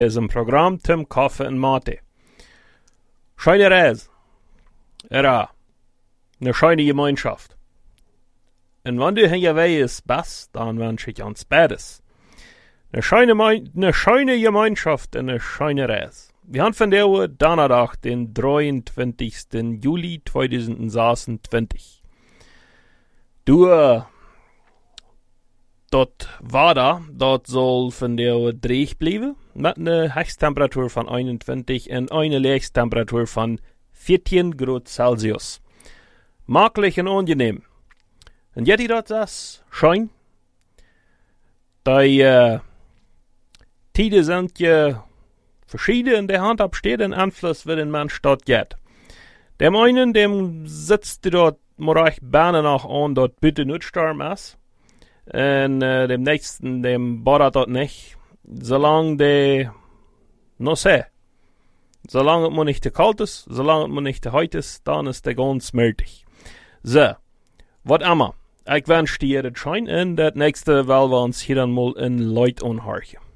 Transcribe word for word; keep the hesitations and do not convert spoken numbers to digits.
is een programma Tim Koffie en Mate. Scheine Reis. Era. Eine scheine Gemeinschaft. Und wenn du hier weißt, bist, dann wünsche ich ans Beides. Eine scheine, eine scheine Gemeinschaft und eine scheine Reis. Wir haben von der Uhr Donnerstag, den dreiundzwanzigsten Juli zweitausendsechsundzwanzig. Du, äh, dort war da, dort soll von der Uhr dreig bleiben, mit einer Höchsttemperatur von einundzwanzig und einer Leerstemperatur von vierzehn Grad Celsius. Maglich und angenehm. Und jetzt dort das schein. Die äh, Tide sind ja verschieden in der Hand absteht den Einfluss, wie den Mensch dort geht. Dem einen, dem sitzt dort morach Beine nach an, dort bitte nicht Sturm ist. Und äh, dem nächsten, dem bohrt dort nicht. Solange der noch sei. Solange es mir nicht zu kalt ist, solange es mir nicht zu heiß ist, dann ist der ganz mildig. So, was immer. Ich wünsche dir das Schein und das nächste, weil wir uns hier dann mal in Leute anhören.